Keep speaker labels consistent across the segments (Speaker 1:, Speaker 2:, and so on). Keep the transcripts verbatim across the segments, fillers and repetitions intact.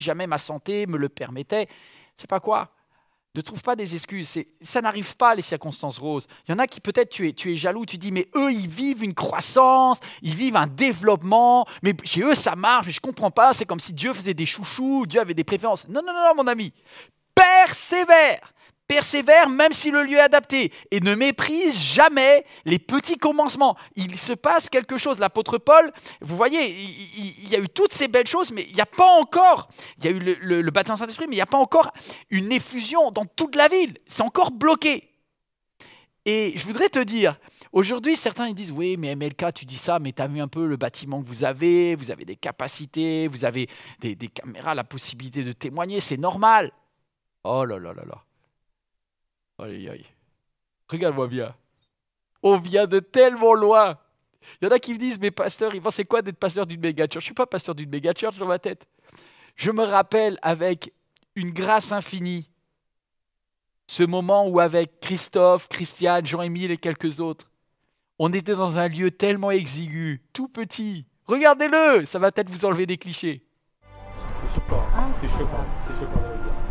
Speaker 1: jamais ma santé me le permettait. C'est pas quoi? Ne trouve pas des excuses. C'est, ça n'arrive pas, les circonstances roses. Il y en a qui, peut-être, tu es, tu es jaloux. Tu dis, mais eux, ils vivent une croissance, ils vivent un développement. Mais chez eux, ça marche. Mais je ne comprends pas. C'est comme si Dieu faisait des chouchous, Dieu avait des préférences. Non, non, non, non, mon ami. Persévère. Persévère même si le lieu est adapté et ne méprise jamais les petits commencements. Il se passe quelque chose. L'apôtre Paul, vous voyez, il, il, il y a eu toutes ces belles choses, mais il n'y a pas encore, il y a eu le, le, le baptême Saint-Esprit, mais il n'y a pas encore une effusion dans toute la ville. C'est encore bloqué. Et je voudrais te dire, aujourd'hui, certains ils disent, oui, mais M L K, tu dis ça, mais tu as vu un peu le bâtiment que vous avez, vous avez des capacités, vous avez des, des caméras, la possibilité de témoigner, c'est normal. Oh là là là là. Aïe, aïe. Regarde-moi bien. On vient de tellement loin. Il y en a qui me disent, mais pasteur, Yvan, c'est quoi d'être pasteur d'une méga church? Je ne suis pas pasteur d'une méga church dans ma tête. Je me rappelle avec une grâce infinie ce moment où avec Christophe, Christiane, Jean-Émile et quelques autres, on était dans un lieu tellement exigu, tout petit. Regardez-le, ça va peut-être vous enlever des clichés.
Speaker 2: C'est choquant, c'est choquant, c'est choquant.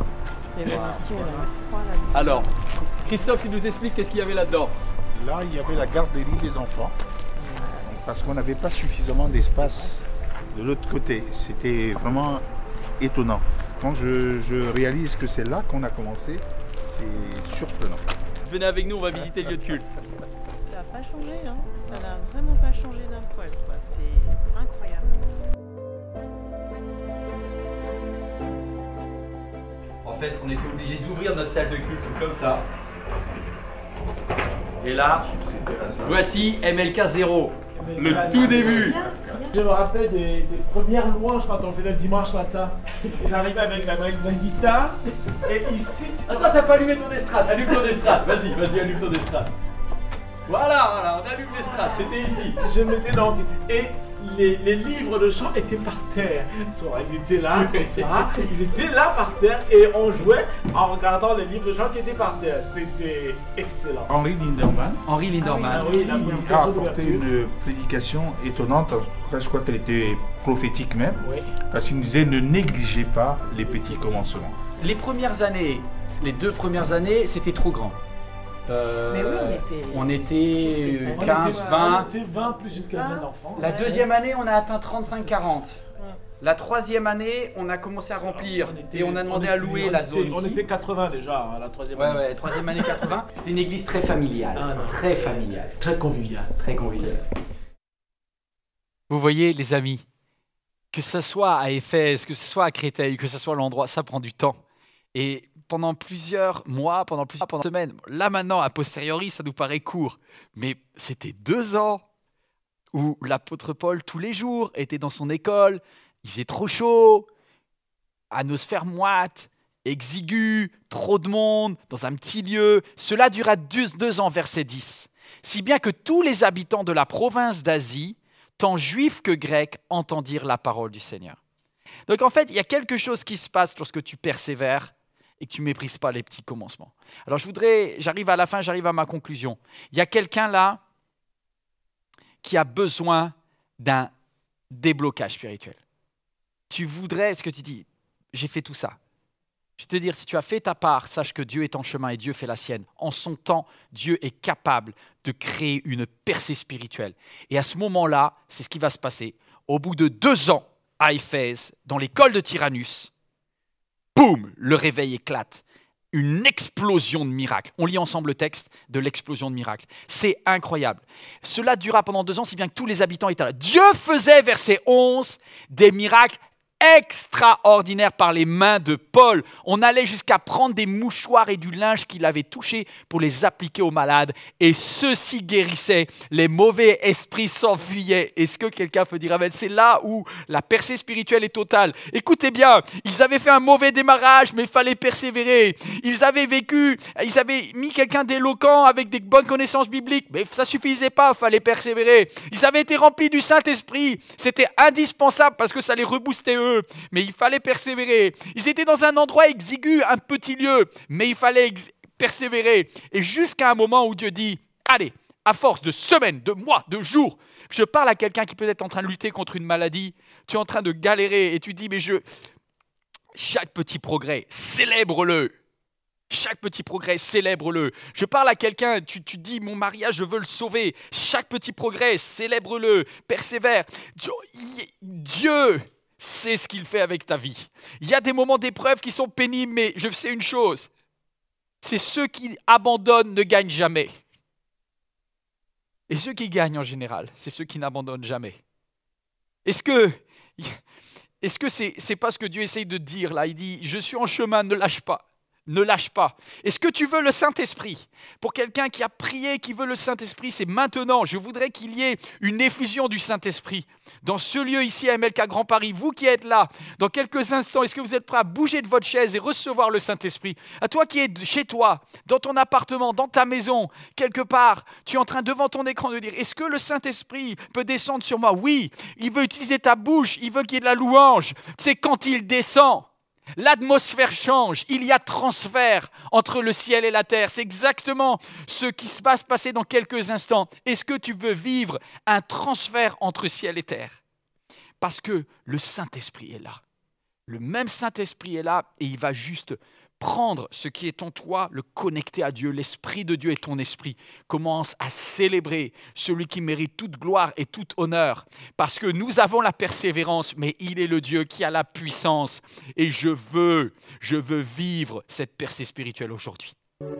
Speaker 1: Alors, Christophe, il nous explique qu'est-ce qu'il y avait là-dedans.
Speaker 3: Là, il y avait la garderie des enfants, parce qu'on n'avait pas suffisamment d'espace de l'autre côté. C'était vraiment étonnant. Quand je, je réalise que c'est là qu'on a commencé, c'est surprenant.
Speaker 1: Venez avec nous, on va visiter le lieu de culte.
Speaker 4: Ça n'a pas changé, hein. Ça n'a vraiment pas changé d'un poil, quoi. C'est incroyable.
Speaker 1: En fait, on était obligé d'ouvrir notre salle de culte comme ça. Et là, voici M L K zéro, le tout début.
Speaker 2: Je me rappelle des, des premières louanges quand on faisait le dimanche matin. J'arrivais avec la, avec la guitare et ici...
Speaker 1: Attends, t'as pas allumé ton estrade, allume ton estrade. Vas-y, vas-y, allume ton estrade. Voilà, voilà, on allume l'estrade, c'était ici.
Speaker 2: Je mettais donc... Et les, les livres de chant étaient par terre. Ils étaient là, comme ça. Ils étaient là par terre et on jouait en regardant les livres de chant qui étaient par terre. C'était excellent.
Speaker 3: Henri Linderman,
Speaker 1: Henri Linderman.
Speaker 2: Ah oui, la
Speaker 3: il
Speaker 2: première
Speaker 3: a
Speaker 2: chose
Speaker 3: apporté
Speaker 2: d'ouverture.
Speaker 3: une prédication étonnante. En tout cas, je crois qu'elle était prophétique même,
Speaker 2: Oui.
Speaker 3: parce qu'il disait ne négligez pas les petits commencements.
Speaker 1: Les premières années, les deux premières années, c'était trop grand. Euh,
Speaker 4: Mais oui, on était-
Speaker 1: on était
Speaker 2: On
Speaker 1: quinze,
Speaker 2: était-
Speaker 1: vingt.
Speaker 2: On était vingt plus une quinzaine d'enfants.
Speaker 1: La deuxième année, on a atteint trente-cinq quarante.
Speaker 4: Ouais.
Speaker 1: La troisième année, on a commencé à remplir
Speaker 2: On était-
Speaker 1: et on a demandé
Speaker 2: on
Speaker 1: à
Speaker 2: était-
Speaker 1: louer
Speaker 2: on
Speaker 1: la
Speaker 2: était-
Speaker 1: zone
Speaker 2: On
Speaker 1: ici.
Speaker 2: était quatre-vingts déjà à la troisième
Speaker 1: Ouais,
Speaker 2: année.
Speaker 1: ouais, troisième année quatre-vingts. C'était une église très familiale,
Speaker 2: Ah, non.
Speaker 1: très familiale,
Speaker 2: Très convivial.
Speaker 1: très conviviale. Vous voyez, les amis, que ce soit à Éphèse, que ce soit à Créteil, que ce soit à l'endroit, ça prend du temps. Et pendant plusieurs mois, pendant plusieurs pendant semaines, là maintenant, a posteriori, ça nous paraît court, mais c'était deux ans où l'apôtre Paul, tous les jours, était dans son école, il faisait trop chaud, atmosphère moite, exigu, trop de monde, dans un petit lieu. Cela dura deux, deux ans, verset dix. Si bien que tous les habitants de la province d'Asie, tant juifs que grecs, entendirent la parole du Seigneur. Donc en fait, il y a quelque chose qui se passe lorsque tu persévères et que tu ne méprises pas les petits commencements. Alors je voudrais, j'arrive à la fin, j'arrive à ma conclusion. Il y a quelqu'un là qui a besoin d'un déblocage spirituel. Tu voudrais, ce que tu dis, j'ai fait tout ça. Je vais te dire, si tu as fait ta part, sache que Dieu est en chemin et Dieu fait la sienne. En son temps, Dieu est capable de créer une percée spirituelle. Et à ce moment-là, c'est ce qui va se passer. Au bout de deux ans, à Éphèse, dans l'école de Tyrannus, boum, le réveil éclate. Une explosion de miracles. On lit ensemble le texte de l'explosion de miracles. C'est incroyable. Cela dura pendant deux ans, si bien que tous les habitants étaient là. Dieu faisait, verset onze, des miracles extraordinaire par les mains de Paul. On allait jusqu'à prendre des mouchoirs et du linge qu'il avait touché pour les appliquer aux malades et ceux-ci guérissaient. Les mauvais esprits s'enfuyaient. Est-ce que quelqu'un peut dire amen? C'est là où la percée spirituelle est totale. Écoutez bien, ils avaient fait un mauvais démarrage, mais il fallait persévérer. Ils avaient vécu, ils avaient mis quelqu'un d'éloquent avec des bonnes connaissances bibliques, mais ça suffisait pas, il fallait persévérer. Ils avaient été remplis du Saint-Esprit, c'était indispensable parce que ça les reboostait eux. Mais il fallait persévérer. Ils étaient dans un endroit exigu, un petit lieu, mais il fallait ex- persévérer. Et jusqu'à un moment où Dieu dit, allez, à force de semaines, de mois, de jours, je parle à quelqu'un qui peut être en train de lutter contre une maladie, tu es en train de galérer et tu dis, mais je... chaque petit progrès, célèbre-le. Chaque petit progrès, célèbre-le. Je parle à quelqu'un, tu, tu dis, mon mariage, je veux le sauver. Chaque petit progrès, célèbre-le, persévère. Dieu sait ce qu'il fait avec ta vie. Il y a des moments d'épreuve qui sont pénibles, mais je sais une chose, c'est ceux qui abandonnent ne gagnent jamais. Et ceux qui gagnent en général, c'est ceux qui n'abandonnent jamais. Est-ce que, est-ce que c'est, c'est pas ce que Dieu essaye de dire là? Il dit, je suis en chemin, ne lâche pas. Ne lâche pas. Est-ce que tu veux le Saint-Esprit? Pour quelqu'un qui a prié, qui veut le Saint-Esprit, c'est maintenant. Je voudrais qu'il y ait une effusion du Saint-Esprit dans ce lieu ici à M L K Grand Paris. Vous qui êtes là, dans quelques instants, est-ce que vous êtes prêts à bouger de votre chaise et recevoir le Saint-Esprit? À toi qui es chez toi, dans ton appartement, dans ta maison, quelque part, tu es en train devant ton écran de dire, est-ce que le Saint-Esprit peut descendre sur moi? Oui, il veut utiliser ta bouche, il veut qu'il y ait de la louange. C'est quand il descend. L'atmosphère change, il y a transfert entre le ciel et la terre. C'est exactement ce qui va se passer dans quelques instants. Est-ce que tu veux vivre un transfert entre ciel et terre? Parce que le Saint-Esprit est là. Le même Saint-Esprit est là et il va juste prendre ce qui est en toi, le connecter à Dieu. L'Esprit de Dieu est ton esprit. Commence à célébrer celui qui mérite toute gloire et tout honneur. Parce que nous avons la persévérance, mais il est le Dieu qui a la puissance. Et je veux, je veux vivre cette percée spirituelle aujourd'hui.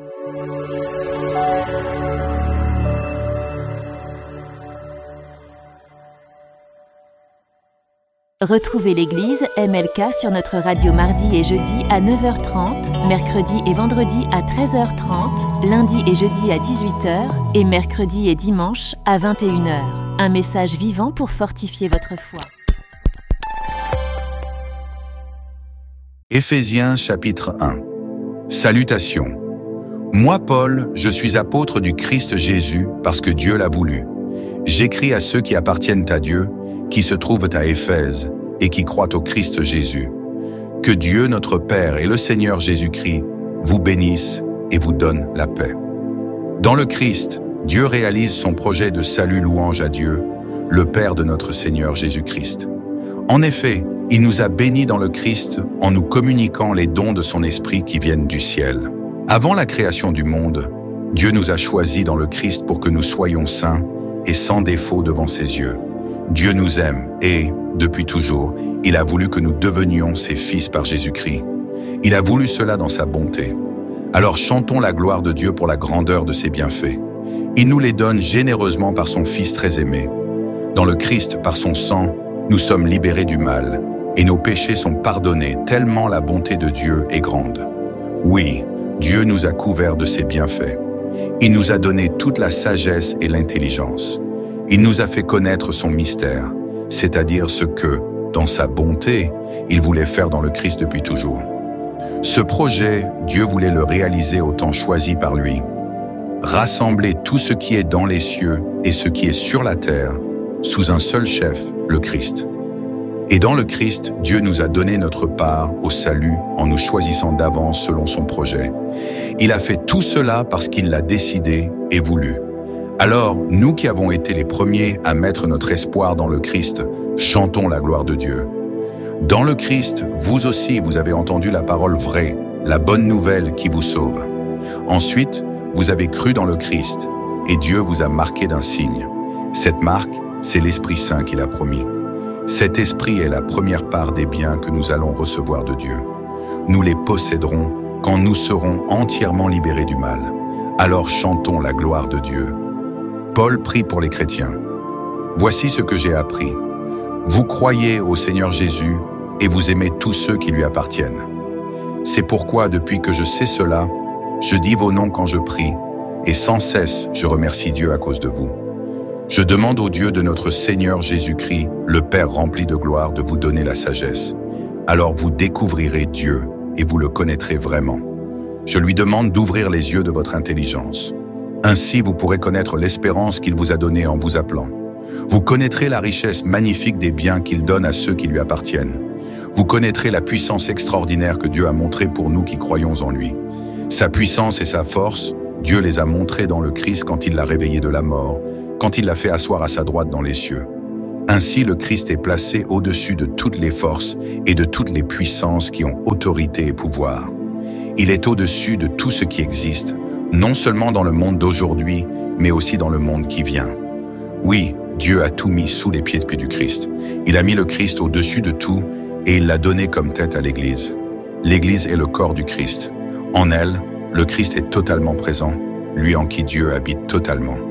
Speaker 5: Retrouvez l'église M L K sur notre radio mardi et jeudi à neuf heures trente, mercredi et vendredi à treize heures trente, lundi et jeudi à dix-huit heures et mercredi et dimanche à vingt et une heures. Un message vivant pour fortifier votre foi.
Speaker 6: Éphésiens chapitre un. Salutations. Moi, Paul, je suis apôtre du Christ Jésus parce que Dieu l'a voulu. J'écris à ceux qui appartiennent à Dieu, qui se trouvent à Éphèse et qui croient au Christ Jésus. Que Dieu, notre Père et le Seigneur Jésus-Christ vous bénissent et vous donnent la paix. Dans le Christ, Dieu réalise son projet de salut louange à Dieu, le Père de notre Seigneur Jésus-Christ. En effet, il nous a bénis dans le Christ en nous communiquant les dons de son Esprit qui viennent du ciel. Avant la création du monde, Dieu nous a choisis dans le Christ pour que nous soyons saints et sans défaut devant ses yeux. Dieu nous aime et, depuis toujours, il a voulu que nous devenions ses fils par Jésus-Christ. Il a voulu cela dans sa bonté. Alors chantons la gloire de Dieu pour la grandeur de ses bienfaits. Il nous les donne généreusement par son Fils très aimé. Dans le Christ, par son sang, nous sommes libérés du mal et nos péchés sont pardonnés tellement la bonté de Dieu est grande. Oui, Dieu nous a couverts de ses bienfaits. Il nous a donné toute la sagesse et l'intelligence. Il nous a fait connaître son mystère, c'est-à-dire ce que, dans sa bonté, il voulait faire dans le Christ depuis toujours. Ce projet, Dieu voulait le réaliser au temps choisi par lui. Rassembler tout ce qui est dans les cieux et ce qui est sur la terre, sous un seul chef, le Christ. Et dans le Christ, Dieu nous a donné notre part au salut en nous choisissant d'avance selon son projet. Il a fait tout cela parce qu'il l'a décidé et voulu. Alors, nous qui avons été les premiers à mettre notre espoir dans le Christ, chantons la gloire de Dieu. Dans le Christ, vous aussi, vous avez entendu la parole vraie, la bonne nouvelle qui vous sauve. Ensuite, vous avez cru dans le Christ, et Dieu vous a marqué d'un signe. Cette marque, c'est l'Esprit Saint qu'il a promis. Cet Esprit est la première part des biens que nous allons recevoir de Dieu. Nous les posséderons quand nous serons entièrement libérés du mal. Alors chantons la gloire de Dieu. Paul prie pour les chrétiens. Voici ce que j'ai appris. Vous croyez au Seigneur Jésus et vous aimez tous ceux qui lui appartiennent. C'est pourquoi, depuis que je sais cela, je dis vos noms quand je prie, et sans cesse je remercie Dieu à cause de vous. Je demande au Dieu de notre Seigneur Jésus-Christ, le Père rempli de gloire, de vous donner la sagesse. Alors vous découvrirez Dieu et vous le connaîtrez vraiment. Je lui demande d'ouvrir les yeux de votre intelligence. Ainsi, vous pourrez connaître l'espérance qu'il vous a donnée en vous appelant. Vous connaîtrez la richesse magnifique des biens qu'il donne à ceux qui lui appartiennent. Vous connaîtrez la puissance extraordinaire que Dieu a montrée pour nous qui croyons en lui. Sa puissance et sa force, Dieu les a montrées dans le Christ quand il l'a réveillé de la mort, quand il l'a fait asseoir à sa droite dans les cieux. Ainsi, le Christ est placé au-dessus de toutes les forces et de toutes les puissances qui ont autorité et pouvoir. Il est au-dessus de tout ce qui existe, non seulement dans le monde d'aujourd'hui, mais aussi dans le monde qui vient. Oui, Dieu a tout mis sous les pieds du Christ. Il a mis le Christ au-dessus de tout et il l'a donné comme tête à l'Église. L'Église est le corps du Christ. En elle, le Christ est totalement présent, lui en qui Dieu habite totalement.